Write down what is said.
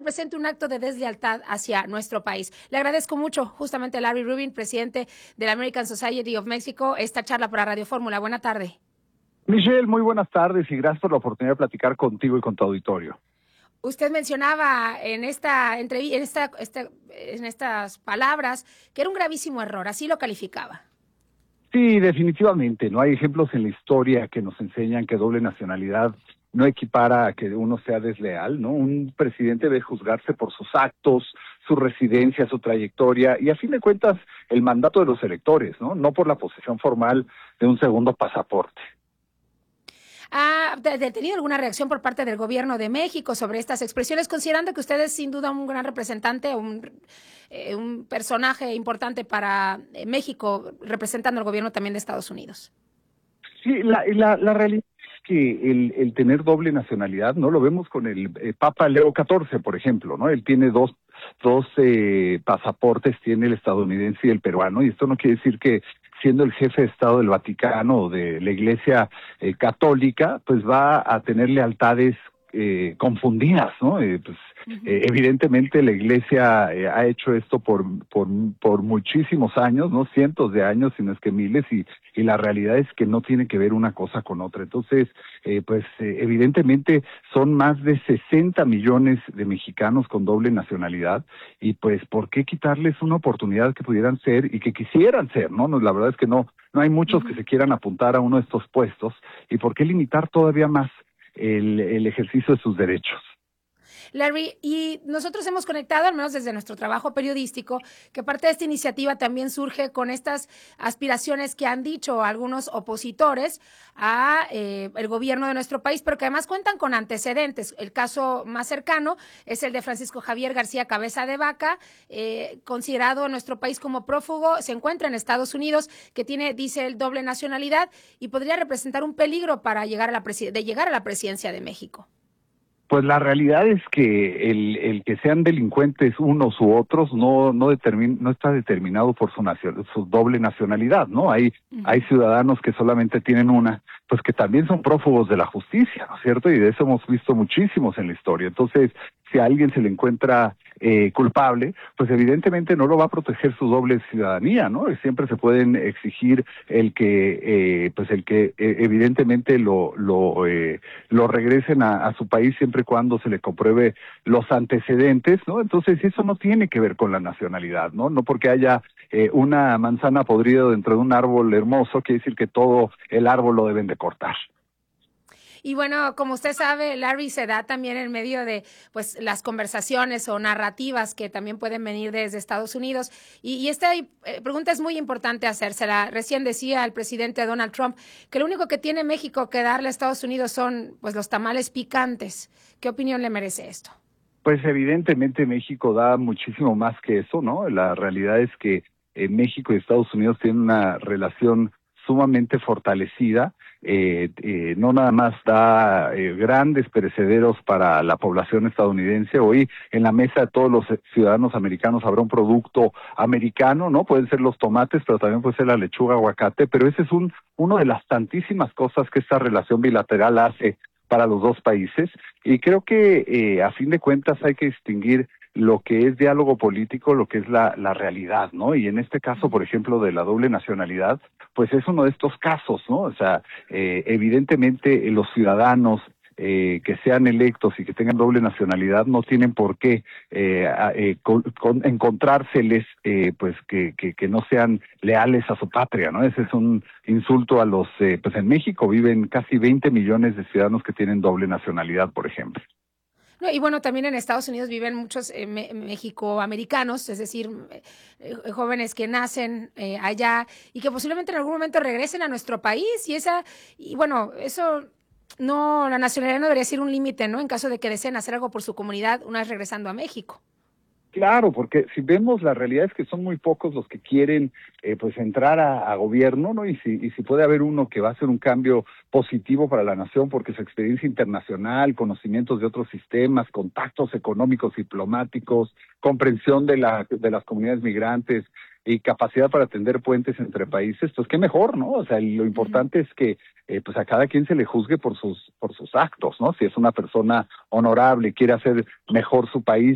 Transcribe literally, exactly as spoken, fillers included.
represente un acto de deslealtad hacia nuestro país. Le agradezco mucho justamente a Larry Rubin, presidente de la American Society of Mexico, esta charla para Radio Fórmula. Buena tarde. Michelle, muy buenas tardes y gracias por la oportunidad de platicar contigo y con tu auditorio. Usted mencionaba en esta entrevista, en, esta, esta, en estas palabras, que era un gravísimo error, así lo calificaba. Sí, definitivamente. No hay ejemplos en la historia que nos enseñan que doble nacionalidad no equipara a que uno sea desleal, ¿no? Un presidente debe juzgarse por sus actos, su residencia, su trayectoria y a fin de cuentas el mandato de los electores, ¿no? No por la posesión formal de un segundo pasaporte. ¿Ha tenido alguna reacción por parte del gobierno de México sobre estas expresiones, considerando que usted es sin duda un gran representante, un, eh, un personaje importante para México, representando al gobierno también de Estados Unidos? Sí, la, la, la realidad es que el, el tener doble nacionalidad, ¿no? Lo vemos con el eh, Papa Leo catorce, por ejemplo, ¿no? Él tiene dos, dos eh, pasaportes, tiene el estadounidense y el peruano, y esto no quiere decir que siendo el jefe de Estado del Vaticano o de la Iglesia eh, Católica, pues va a tener lealtades eh, confundidas, ¿no? Eh, pues, uh-huh. eh, evidentemente la Iglesia eh, ha hecho esto por, por por muchísimos años, ¿no? Cientos de años, si no es que miles, y, y la realidad es que no tiene que ver una cosa con otra. Entonces, eh, pues eh, evidentemente son más de sesenta millones de mexicanos con doble nacionalidad, y pues, ¿por qué quitarles una oportunidad que pudieran ser y que quisieran ser, ¿no? no la verdad es que no, no hay muchos uh-huh. que se quieran apuntar a uno de estos puestos, y ¿por qué limitar todavía más El, el ejercicio de sus derechos? Larry, y nosotros hemos conectado, al menos desde nuestro trabajo periodístico, que parte de esta iniciativa también surge con estas aspiraciones que han dicho algunos opositores a eh, el gobierno de nuestro país, pero que además cuentan con antecedentes. El caso más cercano es el de Francisco Javier García Cabeza de Vaca, eh, considerado en nuestro país como prófugo, se encuentra en Estados Unidos, que tiene, dice el doble nacionalidad, y podría representar un peligro para llegar a la presi- de llegar a la presidencia de México. Pues la realidad es que el, el que sean delincuentes unos u otros no no determin, no está determinado por su nacion, su doble nacionalidad, ¿no? Hay uh-huh. hay ciudadanos que solamente tienen una, pues que también son prófugos de la justicia, ¿no es cierto? Y de eso hemos visto muchísimos en la historia. Entonces, si a alguien se le encuentra eh, culpable, pues evidentemente no lo va a proteger su doble ciudadanía, ¿no? Siempre se pueden exigir el que, eh, pues el que eh, evidentemente lo lo eh, lo regresen a, a su país siempre y cuando se le compruebe los antecedentes, ¿no? Entonces eso no tiene que ver con la nacionalidad, ¿no? No porque haya eh, una manzana podrida dentro de un árbol hermoso quiere decir que todo el árbol lo deben de cortar. Y bueno, como usted sabe, Larry, se da también en medio de pues las conversaciones o narrativas que también pueden venir desde Estados Unidos. Y, y esta eh, pregunta es muy importante hacérsela. Recién decía el presidente Donald Trump que lo único que tiene México que darle a Estados Unidos son pues los tamales picantes. ¿Qué opinión le merece esto? Pues evidentemente México da muchísimo más que eso, ¿no? La realidad es que eh, México y Estados Unidos tienen una relación sumamente fortalecida, eh, eh, no nada más da eh, grandes perecederos para la población estadounidense. Hoy en la mesa de todos los ciudadanos americanos habrá un producto americano, ¿no? Pueden ser los tomates, pero también puede ser la lechuga, aguacate, pero ese es un uno de las tantísimas cosas que esta relación bilateral hace para los dos países, y creo que eh, a fin de cuentas hay que distinguir lo que es diálogo político, lo que es la, la realidad, ¿no? Y en este caso, por ejemplo, de la doble nacionalidad, pues es uno de estos casos, ¿no? O sea, eh, evidentemente eh, los ciudadanos eh, que sean electos y que tengan doble nacionalidad no tienen por qué eh, eh, con, con, encontrárseles eh, pues que, que, que no sean leales a su patria, ¿no? Ese es un insulto a los, eh, pues en México viven casi veinte millones de ciudadanos que tienen doble nacionalidad, por ejemplo. No, y bueno, también en Estados Unidos viven muchos eh, me, mexicoamericanos, es decir, eh, jóvenes que nacen eh, allá y que posiblemente en algún momento regresen a nuestro país, y esa, y bueno, eso no, la nacionalidad no debería ser un límite, ¿no? En caso de que deseen hacer algo por su comunidad una vez regresando a México. Claro, porque si vemos la realidad es que son muy pocos los que quieren eh, pues entrar a, a gobierno, ¿no? Y si y si puede haber uno que va a hacer un cambio positivo para la nación porque su experiencia internacional, conocimientos de otros sistemas, contactos económicos, diplomáticos, comprensión de la de las comunidades migrantes y capacidad para tender puentes entre países, pues qué mejor, ¿no? O sea, lo importante es que eh, pues a cada quien se le juzgue por sus por sus actos, ¿no? Si es una persona honorable y quiere hacer mejor su país,